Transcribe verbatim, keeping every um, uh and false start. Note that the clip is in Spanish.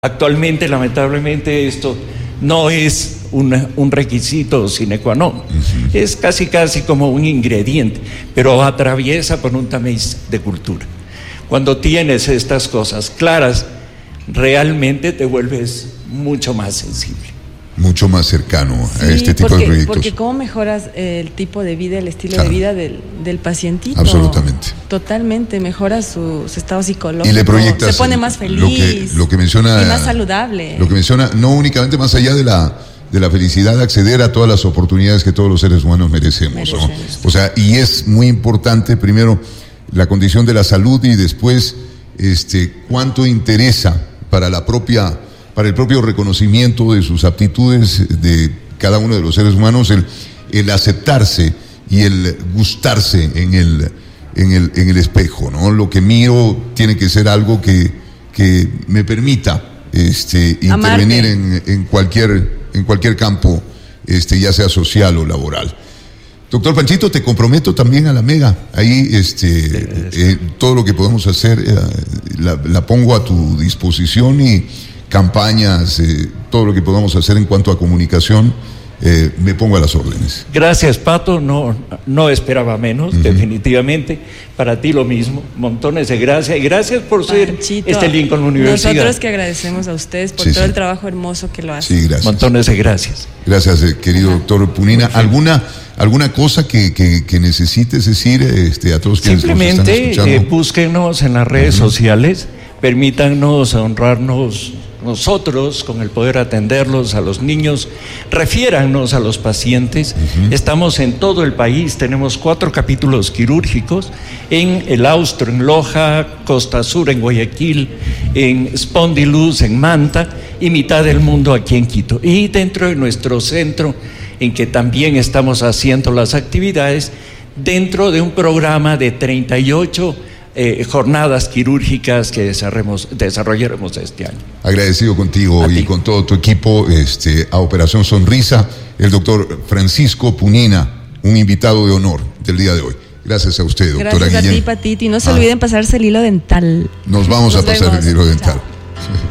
Actualmente, lamentablemente, esto no es una, un requisito sine qua non, uh-huh. Es casi casi como un ingrediente, pero atraviesa por un tamiz de cultura. Cuando tienes estas cosas claras, realmente te vuelves mucho más sensible. Mucho más cercano sí, a este tipo porque, de proyectos. Porque cómo mejoras el tipo de vida, el estilo claro. de vida del, del pacientito. Absolutamente. Totalmente, mejora su, su estado psicológico. Y le proyectas se pone más feliz. Lo que, lo que menciona, y más saludable. Lo que menciona, no únicamente más allá de la, de la felicidad de acceder a todas las oportunidades que todos los seres humanos merecemos, merecemos. ¿no? O sea, y es muy importante, primero, la condición de la salud y después, este, cuánto interesa para la propia... para el propio reconocimiento de sus aptitudes de cada uno de los seres humanos, el, el aceptarse y el gustarse en el, en el, en el espejo, ¿no? Lo que miro tiene que ser algo que, que me permita este, intervenir en, en, cualquier, en cualquier campo, este, ya sea social o laboral. Doctor Panchito, te comprometo también a la Mega. Ahí este, eh, todo lo que podamos hacer eh, la, la pongo a tu disposición y campañas, eh, todo lo que podamos hacer en cuanto a comunicación, eh, me pongo a las órdenes. Gracias, Pato, no, no esperaba menos, uh-huh. definitivamente. Para ti lo mismo, montones de gracias, y gracias por ser Panchito, este link con la universidad. Nosotros que agradecemos a ustedes por sí, todo sí. el trabajo hermoso que lo hacen. Sí, gracias. Montones de gracias. Gracias, eh, querido uh-huh. doctor Punina. ¿Alguna, alguna cosa que, que, que necesites decir este, a todos quienes nos están escuchando? Simplemente eh, búsquenos en las redes uh-huh. sociales, permítanos honrarnos nosotros con el poder atenderlos a los niños, refiérannos a los pacientes. Uh-huh. Estamos en todo el país, tenemos cuatro capítulos quirúrgicos en el Austro, en Loja, Costa Sur, en Guayaquil, en Spondylus, en Manta, y mitad del mundo aquí en Quito. Y dentro de nuestro centro, en que también estamos haciendo las actividades, dentro de un programa de treinta y ocho Eh, jornadas quirúrgicas que desarrollemos, desarrollaremos este año. Agradecido contigo y con todo tu equipo, este, a Operación Sonrisa, el doctor Francisco Punina, un invitado de honor del día de hoy. Gracias a usted, doctora Guillén. Gracias a ti, Patiti. No se ah. olviden pasarse el hilo dental. Nos vamos Nos a pasar vemos. el hilo dental. Chao.